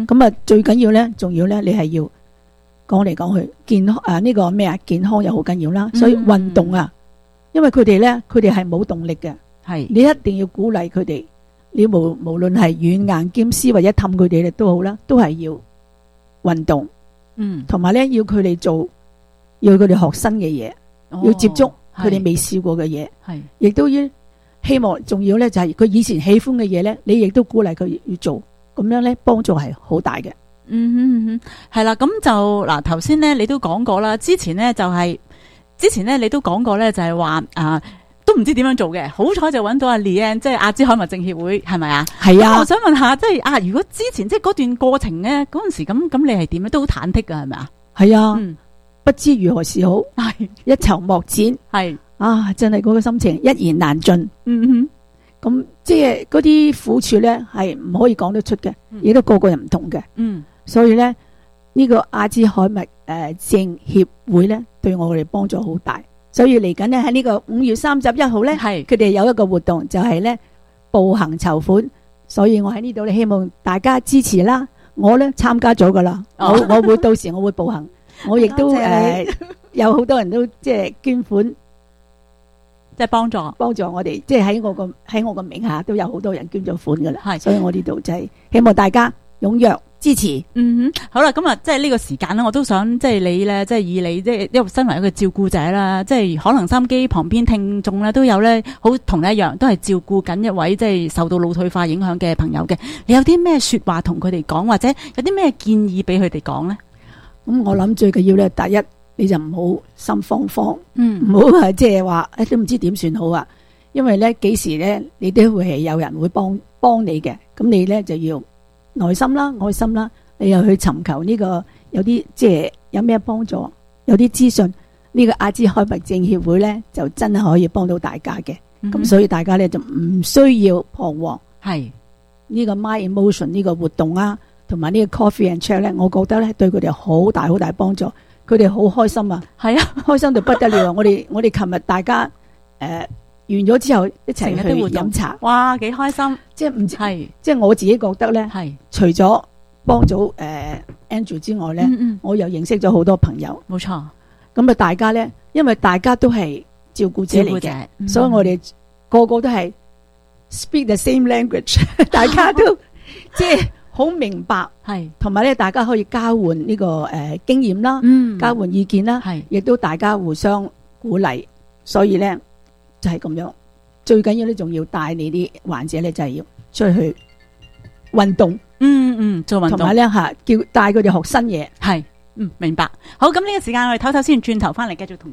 咁啊最緊要咧，仲要咧，你係要講嚟講去健康呢個咩啊？健康又好緊要啦，所以運動啊，因為佢哋咧，佢哋係冇動力嘅， 係你一定要鼓勵佢哋，你無論係軟硬兼施或者氹佢哋咧都好啦，都係要運動，同埋咧要佢哋做，要佢哋學新嘅嘢，要接觸佢哋未試過嘅嘢，係，亦都要希望，仲要咧就係佢以前喜歡嘅嘢咧，你亦都鼓勵佢要做，咁樣咧幫助係好大嘅。 係啦，咁就嗱頭先咧你都講過啦，之前咧你都講過咧就係話都唔知點樣做嘅，好彩就揾到阿 Leanne， 即係阿茲海默症協會，係咪啊？係啊。我想問下，即係如果之前即係嗰段過程咧，嗰陣時咁你係點咧？都好忐忑噶，係咪啊？係啊，不知如何是好，係一籌莫展，係真係嗰個心情一言難盡。咁即係嗰啲苦處咧，係唔可以講得出嘅，亦都個個人唔同嘅。所以咧呢個阿茲海默症協會咧，對我哋幫助好大。所以嚟緊咧喺呢個5月31號咧，佢哋有一個活動，就係咧步行籌款。所以我喺呢度咧希望大家支持啦。我咧參加咗噶啦，我會到時我會步行，我亦都有好多人都即係捐款，即係幫助我哋，即係喺我個名下都有好多人捐咗款噶啦。所以我呢度就係希望大家踴躍支持。好啦，咁啊，即係呢個時間咧，我都想即係你咧，即係以你即係因為身為一個照顧者啦，即係可能收音機旁邊聽眾咧都有咧，好同你一樣，都係照顧緊一位即係受到腦退化影響嘅朋友嘅。你有啲咩說話同佢哋講，或者有啲咩建議俾佢哋講咧？咁我諗最緊要咧，第一你就唔好心慌慌，唔好係即係話都唔知點算好啊。因為咧幾時咧你都會係有人會幫你嘅，咁你咧就要耐心啦，愛心啦，你又去尋求呢個有啲即係有咩幫助，有啲資訊，呢個阿茲海默症協會咧就真係可以幫到大家嘅。咁所以大家咧就唔需要彷徨。係呢個 My Emotion 呢個活動啊，同埋呢個 Coffee and Chat 咧，我覺得咧對佢哋好大好大幫助，佢哋好開心啊。係啊，開心到不得了啊！我哋琴日大家完咗之後一齊去飲茶，哇，幾開心！即係唔係，即係我自己覺得咧，係除咗幫咗Andrew 之外咧，我又認識咗好多朋友。冇錯，咁啊，大家咧，因為大家都係照顧者嚟嘅，所以我哋個個都係 speak the same language， 大家都即係好明白，係同埋咧，大家可以交換呢個經驗啦，交換意見啦，係亦都大家互相鼓勵，所以咧。就係咁樣，最緊要咧，仲要帶你啲患者咧，就係要出去運動，做運動，同埋咧叫帶佢哋學新嘢，係，明白。好，咁呢個時間我哋唞唞先，轉頭翻嚟繼續同。